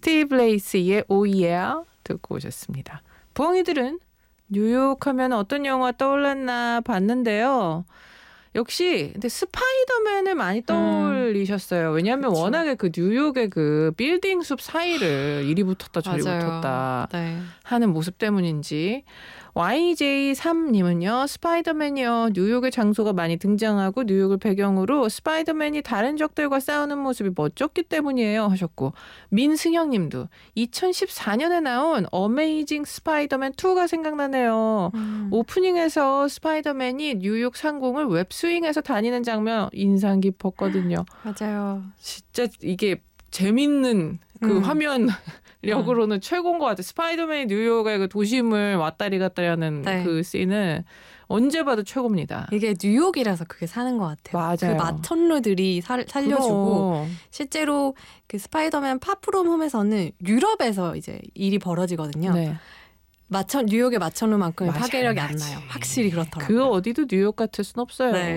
스티브 레이스의 Oh Yeah 듣고 오셨습니다. 부엉이들은 뉴욕 하면 어떤 영화 떠올랐나 봤는데요. 역시 근데 스파이더맨을 많이 떠올리셨어요. 왜냐하면 그쵸. 워낙에 그 뉴욕의 그 빌딩 숲 사이를 이리 붙었다 저리 맞아요. 붙었다 네. 하는 모습 때문인지 YJ3님은요. 스파이더맨이요. 뉴욕의 장소가 많이 등장하고 뉴욕을 배경으로 스파이더맨이 다른 적들과 싸우는 모습이 멋졌기 때문이에요 하셨고 민승형님도 2014년에 나온 어메이징 스파이더맨 2가 생각나네요. 오프닝에서 스파이더맨이 뉴욕 상공을 웹스윙해서 다니는 장면 인상 깊었거든요. 맞아요. 진짜 이게 재밌는 그 화면력으로는 최고인 것 같아요. 스파이더맨이 뉴욕의 그 도심을 왔다리 갔다리 하는 네. 그 씬은 언제 봐도 최고입니다. 이게 뉴욕이라서 그게 사는 것 같아요. 맞아요. 그 마천루들이 살려주고 그럼. 실제로 그 스파이더맨 파프롬 홈에서는 유럽에서 이제 일이 벌어지거든요. 네. 뉴욕의 마천루만큼의 맛이 파괴력이 안 안 나지. 나요. 확실히 그렇더라고요. 그 어디도 뉴욕 같을 순 없어요. 네.